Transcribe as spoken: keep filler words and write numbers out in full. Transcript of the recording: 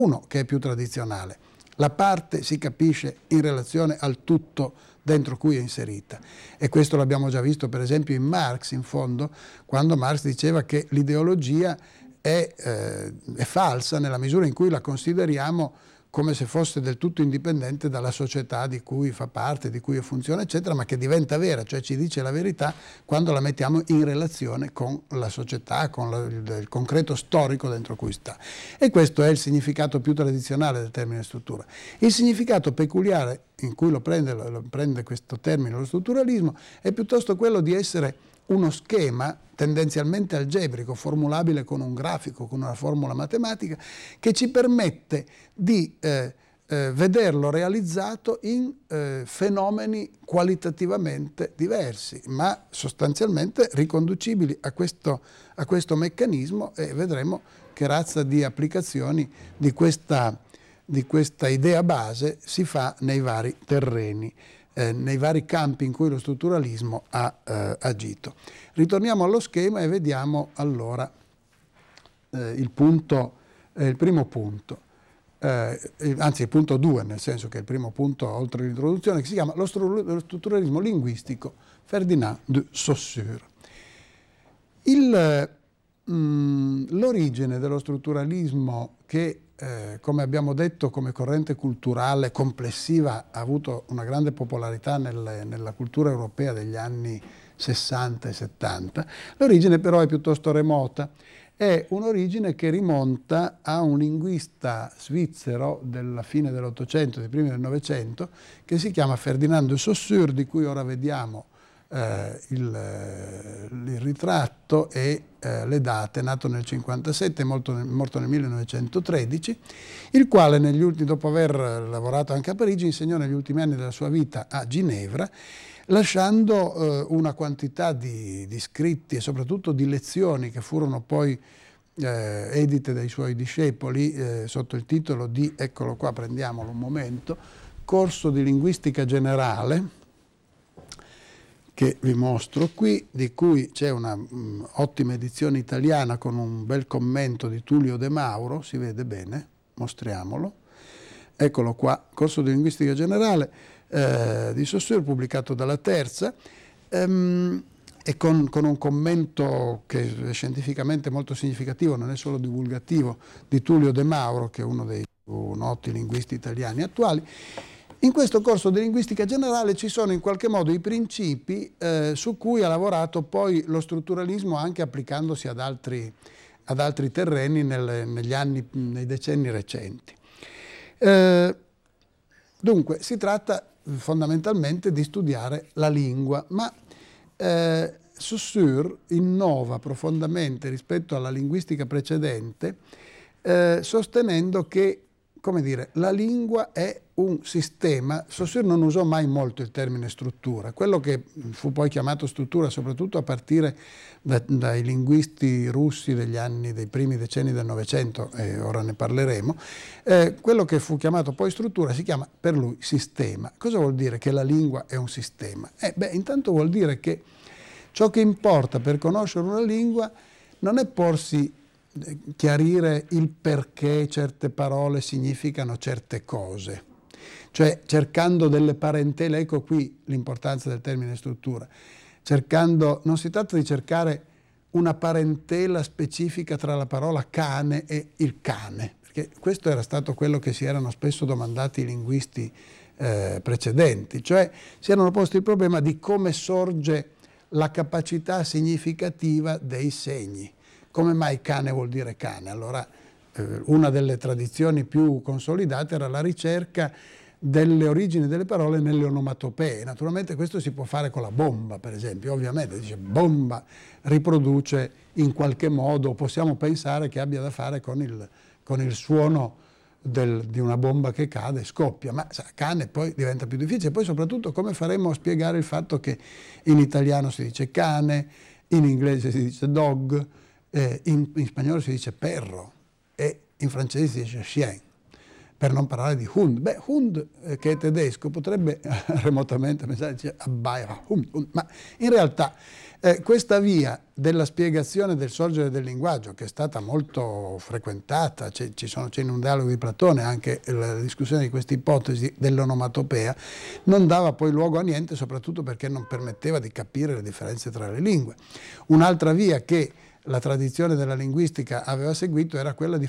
uno che è più tradizionale. La parte si capisce in relazione al tutto dentro cui è inserita, e questo l'abbiamo già visto per esempio in Marx, in fondo, quando Marx diceva che l'ideologia è, eh, è falsa nella misura in cui la consideriamo come se fosse del tutto indipendente dalla società di cui fa parte, di cui funziona, eccetera, ma che diventa vera, cioè ci dice la verità quando la mettiamo in relazione con la società, con la, il, il concreto storico dentro cui sta. E questo è il significato più tradizionale del termine struttura. Il significato peculiare in cui lo prende, lo prende questo termine, lo strutturalismo, è piuttosto quello di essere uno schema tendenzialmente algebrico, formulabile con un grafico, con una formula matematica, che ci permette di eh, eh, vederlo realizzato in eh, fenomeni qualitativamente diversi, ma sostanzialmente riconducibili a questo, a questo meccanismo, e vedremo che razza di applicazioni di questa, di questa idea base si fa nei vari terreni, Eh, nei vari campi in cui lo strutturalismo ha eh, agito. Ritorniamo allo schema e vediamo allora eh, il punto, eh, il primo punto, eh, anzi il punto due, nel senso che è il primo punto oltre l'introduzione, che si chiama lo, stru- lo strutturalismo linguistico, Ferdinand de Saussure. Il, mh, l'origine dello strutturalismo, che Eh, come abbiamo detto, come corrente culturale complessiva ha avuto una grande popolarità nelle, nella cultura europea degli anni sessanta e settanta, l'origine però è piuttosto remota. È un'origine che rimonta a un linguista svizzero della fine dell'Ottocento, dei primi del Novecento, che si chiama Ferdinand de Saussure, di cui ora vediamo Eh, il, il ritratto e eh, le date. Nato nel cinquantasette, morto nel, morto nel millenovecentotredici, il quale negli ultimi, dopo aver lavorato anche a Parigi, insegnò negli ultimi anni della sua vita a Ginevra, lasciando eh, una quantità di, di scritti e soprattutto di lezioni che furono poi eh, edite dai suoi discepoli eh, sotto il titolo di, eccolo qua, prendiamolo un momento, Corso di linguistica generale, che vi mostro qui, di cui c'è una um, ottima edizione italiana con un bel commento di Tullio De Mauro, si vede bene, mostriamolo, eccolo qua, Corso di linguistica generale eh, di Saussure, pubblicato dalla Terza, ehm, e con, con un commento che è scientificamente molto significativo, non è solo divulgativo, di Tullio De Mauro, che è uno dei più noti linguisti italiani attuali. In questo corso di linguistica generale ci sono in qualche modo i principi eh, su cui ha lavorato poi lo strutturalismo, anche applicandosi ad altri, ad altri terreni nel, negli anni, nei decenni recenti. Eh, dunque, si tratta fondamentalmente di studiare la lingua, ma eh, Saussure innova profondamente rispetto alla linguistica precedente, eh, sostenendo che, come dire, la lingua è un sistema. Saussure non usò mai molto il termine struttura. Quello che fu poi chiamato struttura, soprattutto a partire da, dai linguisti russi degli anni, dei primi decenni del Novecento, e ora ne parleremo, eh, quello che fu chiamato poi struttura si chiama per lui sistema. Cosa vuol dire che la lingua è un sistema? Eh, beh, intanto vuol dire che ciò che importa per conoscere una lingua non è porsi chiarire il perché certe parole significano certe cose, cioè cercando delle parentele. Ecco qui l'importanza del termine struttura. Cercando, non si tratta di cercare una parentela specifica tra la parola cane e il cane, perché questo era stato quello che si erano spesso domandati i linguisti eh, precedenti, cioè si erano posti il problema di come sorge la capacità significativa dei segni. Come mai cane vuol dire cane? Allora, eh, una delle tradizioni più consolidate era la ricerca delle origini delle parole nelle onomatopee. Naturalmente questo si può fare con la bomba, per esempio. Ovviamente dice bomba riproduce in qualche modo, possiamo pensare che abbia da fare con il, con il suono del, di una bomba che cade e scoppia, ma sa, cane poi diventa più difficile. Poi soprattutto come faremo a spiegare il fatto che in italiano si dice cane, in inglese si dice dog, Eh, in, in spagnolo si dice perro e in francese si dice chien. per non parlare di Hund. Beh, Hund, eh, che è tedesco, potrebbe remotamente pensare, dice, abbaia, hund, hund. Ma in realtà eh, questa via della spiegazione del sorgere del linguaggio, che è stata molto frequentata, c'è, ci sono, c'è in un dialogo di Platone anche la discussione di questa ipotesi dell'onomatopea, non dava poi luogo a niente, soprattutto perché non permetteva di capire le differenze tra le lingue. Un'altra via che la tradizione della linguistica aveva seguito era quella di